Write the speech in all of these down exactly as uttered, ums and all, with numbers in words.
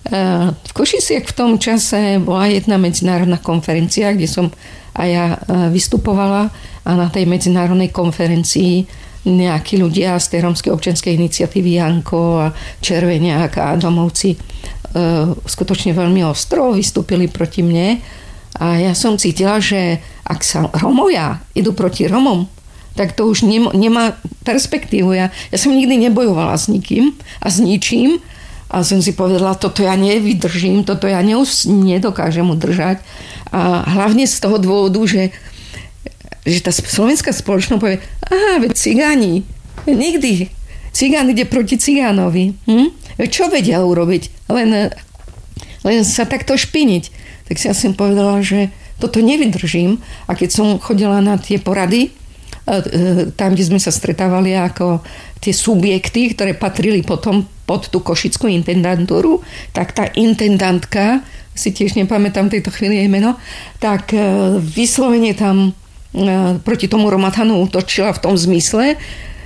V Košiciach v tom čase bola jedna medzinárodná konferencia, kde som aj ja vystupovala a na tej medzinárodnej konferencii nejakí ľudia z tej rómskej občianskej iniciatívy Janko a Červeniak a Domovci skutočne veľmi ostro vystúpili proti mne a ja som cítila, že ak sa Rómovia idú proti Rómom, tak to už nemá perspektívu. Ja, ja som nikdy nebojovala s nikým a s ničím a som si povedala, toto ja nevydržím, toto ja neus- nedokážem udržať. A hlavne z toho dôvodu, že, že tá slovenská spoločnosť povie, aha, veď cigáni, nikdy. Cigán ide proti cigánovi. Hm? Čo vedia urobiť? Len, len sa takto špiniť. Tak si ja som povedala, že toto nevydržím. A keď som chodila na tie porady, tam, kde sme sa stretávali ako tie subjekty, ktoré patrili potom pod tú košickú intendantúru, tak tá intendantka, si tiež nepamätám tejto chvíli jej meno, tak vyslovene tam proti tomu Romatanu útočila v tom zmysle,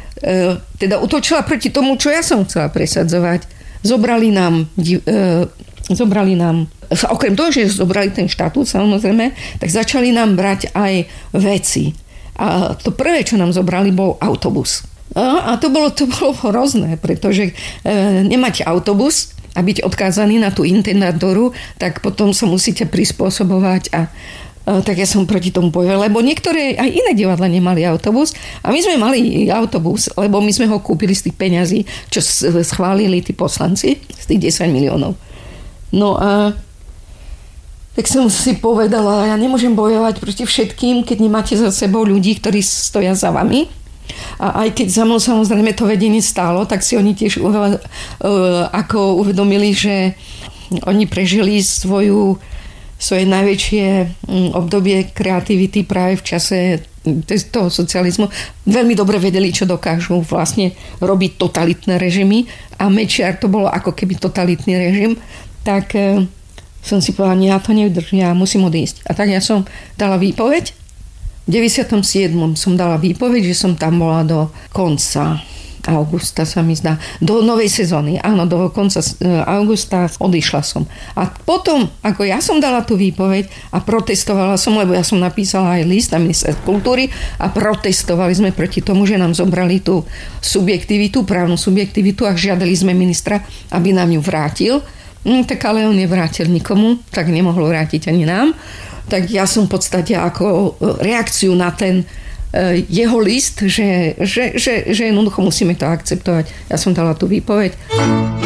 teda útočila proti tomu, čo ja som chcela presadzovať. Zobrali nám zobrali nám, okrem toho, že zobrali ten štatút, samozrejme, tak začali nám brať aj veci. A to prvé, čo nám zobrali, bol autobus. A to bolo, to bolo hrozné, pretože e, nemať autobus a byť odkázaný na tú intendantúru, tak potom sa musíte prispôsobovať a e, tak ja som proti tomu povedala, lebo niektoré aj iné divadla nemali autobus a my sme mali autobus, lebo my sme ho kúpili z tých peňazí, čo schválili tí poslanci, z tých desať miliónov. No a tak som si povedala, ja nemôžem bojovať proti všetkým, keď nemáte za sebou ľudí, ktorí stoja za vami. A aj keď za mnou samozrejme to vedenie stálo, tak si oni tiež uh, ako uvedomili, že oni prežili svoju, svoje najväčšie obdobie kreativity práve v čase toho socializmu. Veľmi dobre vedeli, čo dokážu vlastne robiť totalitné režimy a Mečiar to bolo ako keby totalitný režim. Tak uh, som si povedala, ja to nevydržím, ja musím odísť. A tak ja som dala výpoveď. V deväťdesiatom siedmom som dala výpoveď, že som tam bola do konca augusta, sa mi zdá. Do novej sezóny. Áno, do konca augusta odišla som. A potom, ako ja som dala tú výpoveď a protestovala som, lebo ja som napísala aj list na ministerstvo kultúry a protestovali sme proti tomu, že nám zobrali tú subjektivitu, právnu subjektivitu a žiadali sme ministra, aby nám ju vrátil. No, tak ale on nevrátil nikomu, tak nemohlo vrátiť ani nám. Tak ja som v podstate ako reakciu na ten uh, jeho list, že, že, že, že jednoducho musíme to akceptovať. Ja som dala tú výpoveď.